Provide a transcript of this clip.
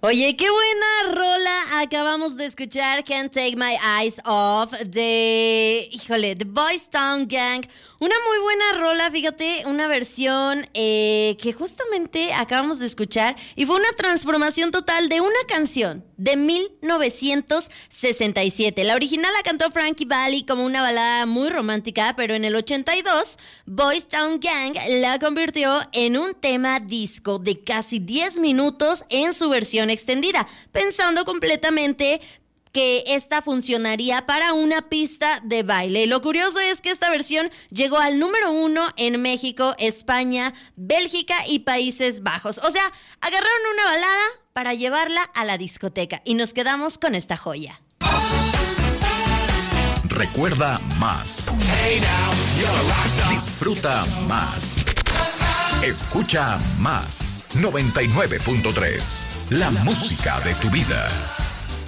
Oye, qué buena rola acabamos de escuchar. Can't Take My Eyes Off de, The Boys Town Gang. Una muy buena rola, fíjate, una versión que justamente acabamos de escuchar y fue una transformación total de una canción de 1967. La original la cantó Frankie Valli como una balada muy romántica, pero en el 82, Boys Town Gang la convirtió en un tema disco de casi 10 minutos en su versión extendida, pensando completamente que esta funcionaría para una pista de baile. Y lo curioso es que esta versión llegó al número 1 en México, España, Bélgica y Países Bajos. O sea, agarraron una balada para llevarla a la discoteca y nos quedamos con esta joya. Recuerda más. Disfruta más. Escucha más. 99.3. La música de tu vida.